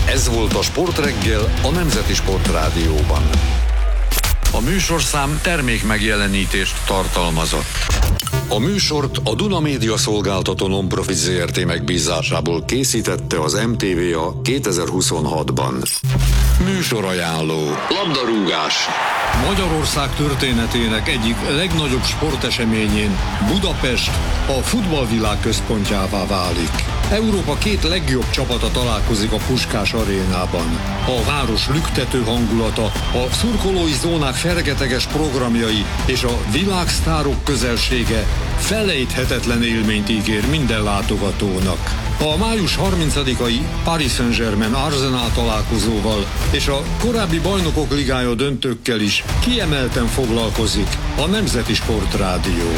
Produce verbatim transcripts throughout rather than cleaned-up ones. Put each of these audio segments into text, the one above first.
Ez volt a Sportreggel a Nemzeti Sportrádióban. A műsorszám termék megjelenítést tartalmazott. A műsort a Duna Média Szolgáltató Non-Profit Zé Er Té megbízásából készítette az em té vé a kétezer-huszonhatban. Műsorajánló. Labdarúgás. Magyarország történetének egyik legnagyobb sporteseményén Budapest a futballvilág központjává válik. Európa két legjobb csapata találkozik a Puskás arénában. A város lüktető hangulata, a szurkolói zónák fergeteges programjai és a világsztárok közelsége felejthetetlen élményt ígér minden látogatónak. A május harmincadikai Paris Saint-Germain Arsenal találkozóval és a korábbi Bajnokok Ligája döntőkkel is kiemelten foglalkozik a Nemzeti Sportrádió.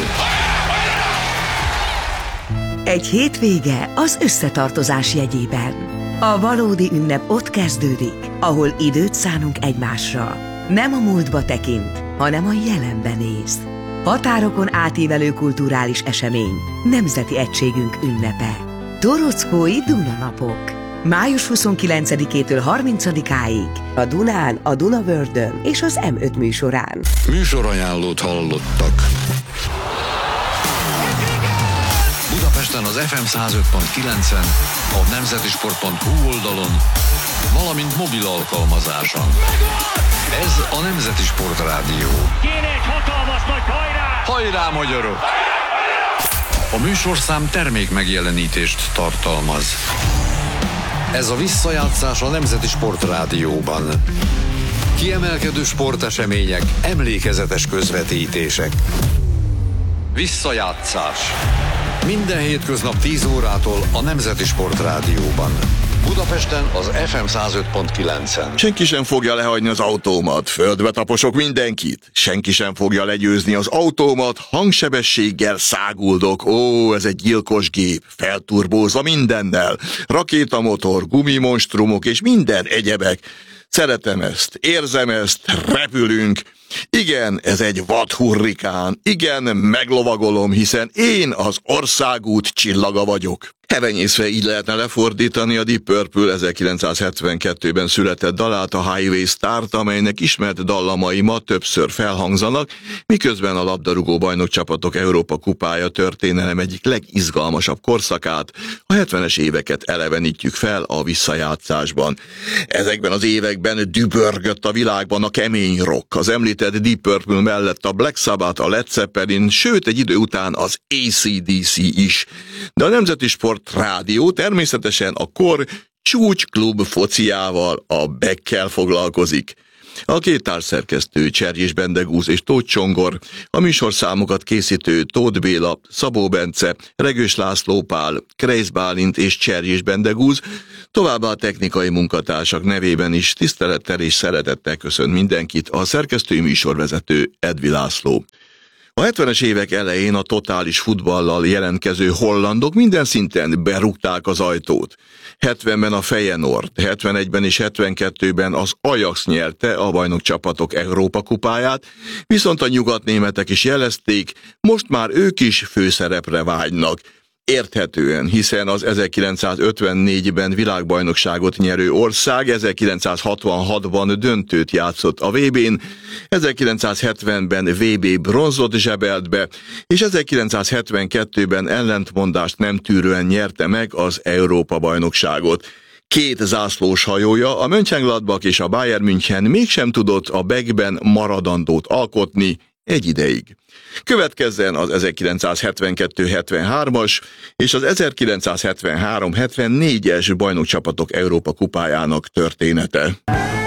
Egy hétvége az összetartozás jegyében. A valódi ünnep ott kezdődik, ahol időt szánunk egymásra. Nem a múltba tekint, hanem a jelenbe néz. Határokon átívelő kulturális esemény, nemzeti egységünk ünnepe. Torockói Dunanapok. május huszonkilencedikétől harmincadikáig a Dunán, a Dunavördön és az em öt műsorán. Műsorajánlót hallottak. Budapesten az ef em száz öt pont kilencen, a nemzetisport pont hú oldalon, valamint mobil alkalmazáson. Ez a Nemzeti Sportrádió. Kéne egy hatalmas nagy hajrá! Hajrá, magyarok! A műsorszám termék megjelenítést tartalmaz. Ez a visszajátszás a Nemzeti Sportrádióban. Kiemelkedő sportesemények, emlékezetes közvetítések. Visszajátszás. Minden hétköznap tíz órától a Nemzeti Sportrádióban. Budapesten az ef em száz öt pont kilencen. Senki sem fogja lehagyni az autómat, földbe taposok mindenkit. Senki sem fogja legyőzni az autómat, hangsebességgel száguldok. Ó, ez egy gyilkos gép, felturbózva mindennel. Rakétamotor, gumimonstrumok és minden egyebek. Szeretem ezt, érzem ezt, repülünk. Igen, ez egy vadhurrikán. Igen, meglovagolom, hiszen én az országút csillaga vagyok. Hevenyészve így lehetne lefordítani a Deep Purple ezerkilencszázhetvenkettőben született dalát, a Highway Start, amelynek ismert dallamai ma többször felhangzanak, miközben a labdarúgó bajnokcsapatok Európa kupája történelem egyik legizgalmasabb korszakát, a hetvenes éveket elevenítjük fel a visszajátszásban. Ezekben az években dübörgött a világban a kemény rock, az említett Deep Purple mellett a Black Sabbath, a Led Zeppelin, sőt egy idő után az á cé dé cé is. De a Nemzeti Sport Rádió természetesen a kor csúcsklub fociával, a Bekkel foglalkozik. A két társszerkesztő Cserjés Bendegúz és Tóth Csongor, a műsorszámokat készítő Tóth Béla, Szabó Bence, Regős László Pál, Kreisz Bálint és Cserjés Bendegúz, továbbá a technikai munkatársak nevében is tisztelettel és szeretettel köszönt mindenkit a szerkesztői műsorvezető Edvi László. A hetvenes évek elején a totális futballal jelentkező hollandok minden szinten berúgták az ajtót. hetvenben a Feyenoord, hetvenegyben és hetvenkettőben az Ajax nyerte a bajnokcsapatok Európa kupáját, viszont a nyugatnémetek is jelezték, most már ők is főszerepre vágynak. Érthetően, hiszen az ezerkilencszázötvennégyben világbajnokságot nyerő ország ezerkilencszázhatvanhatban döntőt játszott a vé bén, ezerkilencszázhetvenben vé bé bronzot zsebelt be, és ezerkilencszázhetvenkettőben ellentmondást nem tűrően nyerte meg az Európa-bajnokságot. Két zászlós hajója, a Mönchengladbach és a Bayern München mégsem tudott a Beckben maradandót alkotni egy ideig. Következzen az ezerkilencszázhetvenkettő hetvenhármas és az ezerkilencszázhetvenhárom hetvennégyes bajnokcsapatok Európa kupájának története.